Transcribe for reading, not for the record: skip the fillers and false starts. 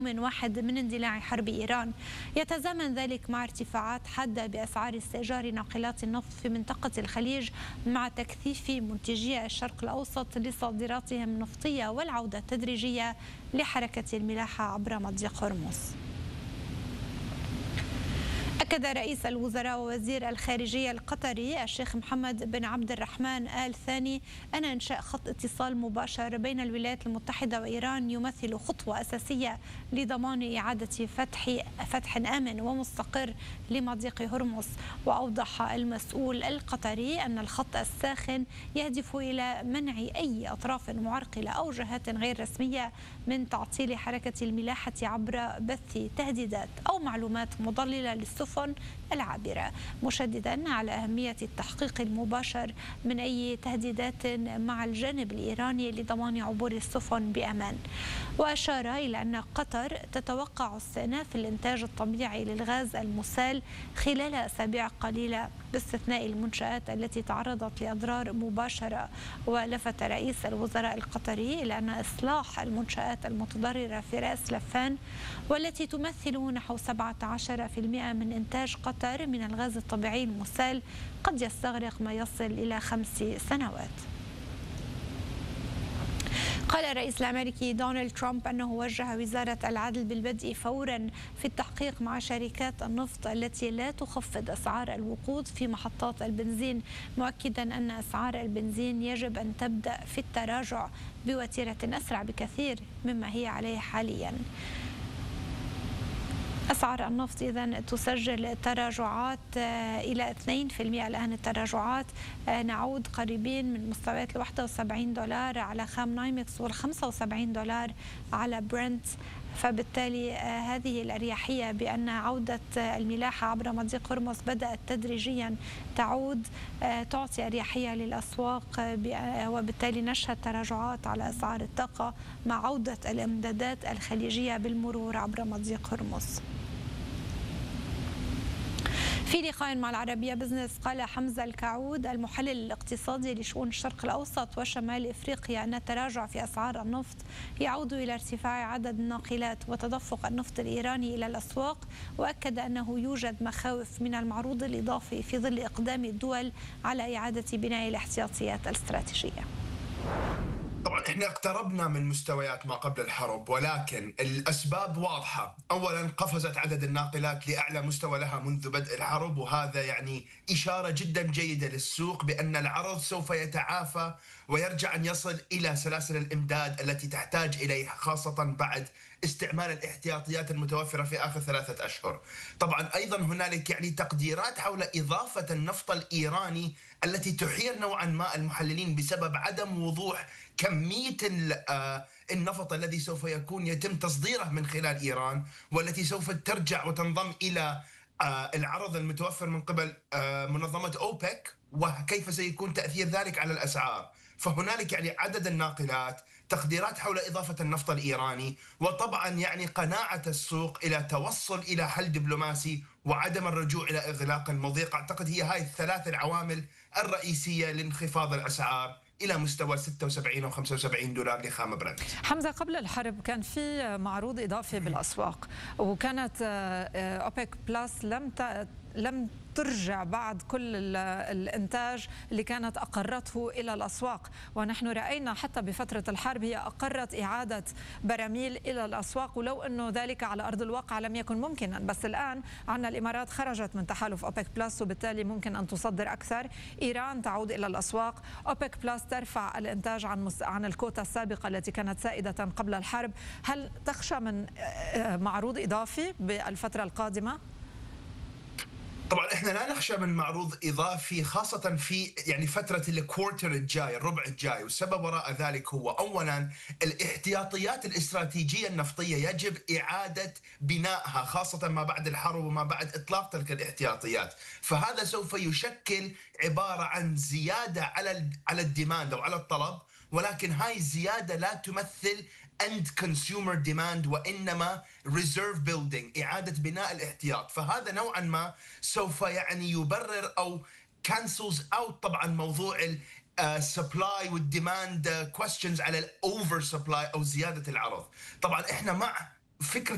من واحد من اندلاع حرب إيران. يتزامن ذلك مع ارتفاعات حادة بأسعار استئجار ناقلات النفط في منطقة الخليج مع تكثيف منتجي الشرق الأوسط لصادراتهم النفطية والعودة التدريجية لحركة الملاحة عبر مضيق هرمز. أكد رئيس الوزراء ووزير الخارجية القطري الشيخ محمد بن عبد الرحمن آل ثاني أن إنشاء خط اتصال مباشر بين الولايات المتحدة وإيران يمثل خطوة أساسية لضمان إعادة فتح آمن ومستقر لمضيق هرمز. وأوضح المسؤول القطري أن الخط الساخن يهدف إلى منع أي أطراف معرقلة أو جهات غير رسمية من تعطيل حركة الملاحة عبر بث تهديدات أو معلومات مضللة للسفن العابرة، مشددا على أهمية التحقيق المباشر من أي تهديدات مع الجانب الإيراني لضمان عبور السفن بأمان. وأشار إلى أن قطر تتوقع استئناف الإنتاج الطبيعي للغاز المسال خلال أسابيع قليلة باستثناء المنشآت التي تعرضت لأضرار مباشرة. ولفت رئيس الوزراء القطري إلى أن إصلاح المنشآت المتضررة في رأس لفان والتي تمثل نحو 17% من إنتاج قطر من الغاز الطبيعي المسال قد يستغرق ما يصل إلى 5 سنوات. قال الرئيس الأمريكي دونالد ترامب أنه وجه وزارة العدل بالبدء فورا في التحقيق مع شركات النفط التي لا تخفض أسعار الوقود في محطات البنزين، مؤكدا أن أسعار البنزين يجب أن تبدأ في التراجع بوتيرة أسرع بكثير مما هي عليه حاليا. أسعار النفط إذن تسجل تراجعات إلى 2%. الآن التراجعات نعود قريبين من مستويات $71 على خام نايمكس $75 على برنت. فبالتالي هذه الأريحية بأن عودة الملاحة عبر مضيق هرمز بدأت تدريجيا تعود تعطي أريحية للأسواق، وبالتالي نشهد تراجعات على أسعار الطاقة مع عودة الإمدادات الخليجية بالمرور عبر مضيق هرمز. في لقاء مع العربية بزنس قال حمزة الكعود المحلل الاقتصادي لشؤون الشرق الأوسط وشمال إفريقيا أن التراجع في أسعار النفط يعود إلى ارتفاع عدد الناقلات وتدفق النفط الإيراني إلى الأسواق، وأكد أنه يوجد مخاوف من المعروض الإضافي في ظل إقدام الدول على إعادة بناء الاحتياطيات الاستراتيجية. طبعا احنا اقتربنا من مستويات ما قبل الحرب، ولكن الاسباب واضحه. اولا قفزت عدد الناقلات لاعلى مستوى لها منذ بدء الحرب، وهذا يعني اشاره جدا جيده للسوق بان العرض سوف يتعافى ويرجع ان يصل الى سلاسل الامداد التي تحتاج اليه، خاصه بعد استعمال الاحتياطيات المتوفره في اخر 3 أشهر. طبعا ايضا هنالك يعني تقديرات حول اضافه النفط الايراني التي تحير نوعا ما المحللين بسبب عدم وضوح كمية النفط الذي سوف يتم تصديره من خلال إيران، والتي سوف ترجع وتنضم إلى العرض المتوفر من قبل منظمة أوبك، وكيف سيكون تأثير ذلك على الأسعار. فهنالك يعني عدد الناقلات، تقديرات حول إضافة النفط الإيراني، وطبعا يعني قناعة السوق إلى توصل إلى حل دبلوماسي وعدم الرجوع إلى إغلاق المضيق. أعتقد هي هاي الثلاث العوامل الرئيسية لانخفاض الأسعار إلى مستوى 76 أو 75 دولار لخام برنت. حمزة، قبل الحرب كان في معروض إضافي بالأسواق، وكانت أوبك بلس لم ترجع بعد كل الإنتاج اللي كانت أقرته إلى الأسواق، ونحن رأينا حتى بفترة الحرب هي أقرت إعادة براميل إلى الأسواق، ولو أنه ذلك على أرض الواقع لم يكن ممكنا. بس الآن عندنا الإمارات خرجت من تحالف أوبك بلس، وبالتالي ممكن أن تصدر أكثر. إيران تعود إلى الأسواق، أوبك بلس ترفع الإنتاج عن الكوتا السابقة التي كانت سائدة قبل الحرب. هل تخشى من معروض إضافي بالفترة القادمة؟ طبعا احنا لا نخشى من معروض اضافي، خاصه في يعني فتره الكوارتر الجاي، الربع الجاي. والسبب وراء ذلك هو اولا الاحتياطيات الاستراتيجيه النفطيه يجب اعاده بنائها، خاصه ما بعد الحرب وما بعد اطلاق تلك الاحتياطيات. فهذا سوف يشكل عباره عن زياده على الديماند او على الطلب، ولكن هاي الزياده لا تمثل end consumer demand وإنما reserve building، إعادة بناء الاحتياط. فهذا نوعا ما سوف يعني يبرر أو cancels out طبعا موضوع supply والديماند questions على الأوفر سبلاي أو زيادة العرض. طبعا إحنا مع فكرة